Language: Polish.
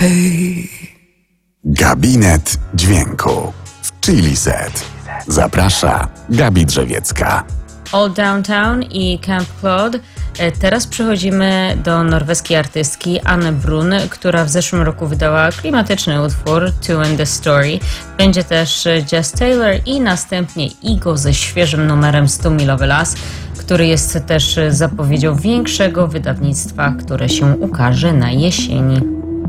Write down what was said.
Gabinet Dźwięku w Chili Set. Zaprasza Gabi Drzewiecka. Old Downtown i Camp Claude. Teraz przechodzimy do norweskiej artystki Anne Brun, która w zeszłym roku wydała klimatyczny utwór Two in the Story. Będzie też Jess Taylor i następnie Igo ze świeżym numerem 100-milowy las, który jest też zapowiedzią większego wydawnictwa, które się ukaże na jesieni.